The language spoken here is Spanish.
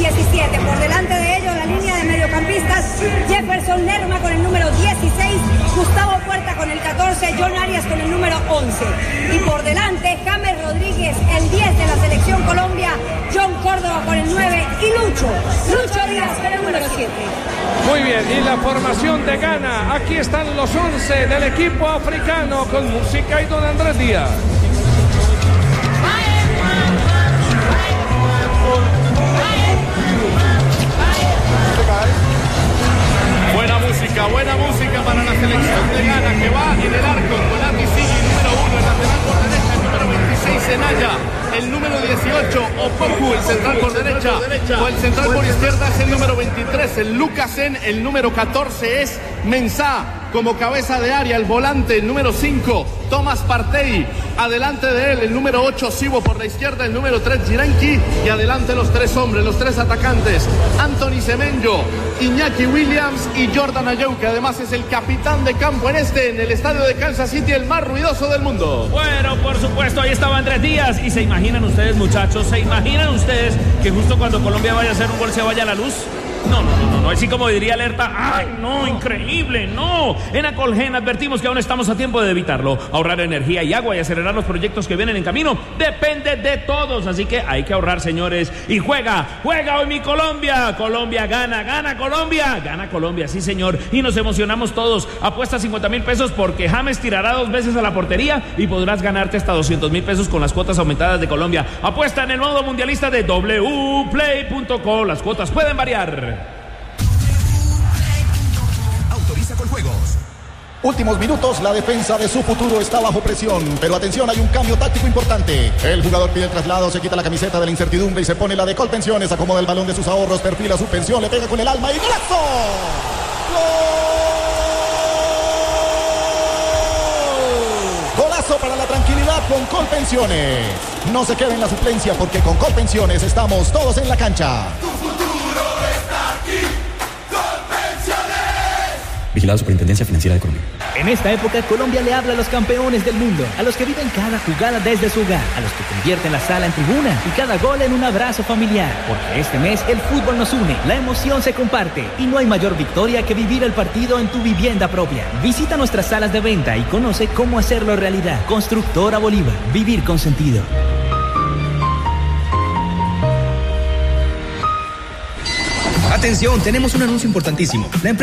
17. Por delante de ellos, la línea de mediocampistas, Jefferson Lerma con el número 16, Gustavo Puerta con el 14, John Arias con el número 11. Y por delante, James Rodríguez, el 10 de la selección Colombia, John Córdoba con el 9 y Lucho Díaz con el número 7. Muy bien, y la formación de Ghana. Aquí están los 11 del equipo africano con música y don Andrés Díaz. Buena música para la selección de Ghana, que va en el arco con Andy Siggy, número 1, el lateral por derecha, el número 26 Senaya, el número 18 Opoku, el central por derecha, o el central por izquierda es el número 23, el Lucasen, el número 14 es Mensah, como cabeza de área, el volante, el número 5, Thomas Partey, adelante de él, el número 8, Sibo por la izquierda, el número 3, Giranki, y adelante los tres hombres, los tres atacantes, Anthony Semenyo, Iñaki Williams y Jordan Ayew, que además es el capitán de campo en el estadio de Kansas City, el más ruidoso del mundo. Bueno, por supuesto, ahí estaba Andrés Díaz, y se imaginan ustedes, muchachos, que justo cuando Colombia vaya a hacer un gol se vaya a la luz. No, así como diría Alerta, ¡ay, no, increíble, no! En Acolgen advertimos que aún estamos a tiempo de evitarlo. Ahorrar energía y agua y acelerar los proyectos que vienen en camino depende de todos, así que hay que ahorrar, señores. Y juega hoy mi Colombia. Colombia gana Colombia, sí, señor. Y nos emocionamos todos. Apuesta 50,000 pesos porque James tirará 2 veces a la portería y podrás ganarte hasta 200,000 pesos con las cuotas aumentadas de Colombia. Apuesta en el modo mundialista de wplay.co. Las cuotas pueden variar. Con juegos. Últimos minutos, la defensa de su futuro está bajo presión, pero atención, hay un cambio táctico importante. El jugador pide el traslado, se quita la camiseta de la incertidumbre y se pone la de Colpensiones, acomoda el balón de sus ahorros, perfila su pensión, le pega con el alma y ¡golazo! ¡Gol! Golazo para la tranquilidad con Colpensiones. No se quede en la suplencia porque con Colpensiones estamos todos en la cancha. Vigilado Superintendencia Financiera de Colombia. En esta época, Colombia le habla a los campeones del mundo, a los que viven cada jugada desde su hogar, a los que convierten la sala en tribuna y cada gol en un abrazo familiar. Porque este mes el fútbol nos une, la emoción se comparte y no hay mayor victoria que vivir el partido en tu vivienda propia. Visita nuestras salas de venta y conoce cómo hacerlo realidad. Constructora Bolívar, vivir con sentido. Atención, tenemos un anuncio importantísimo. La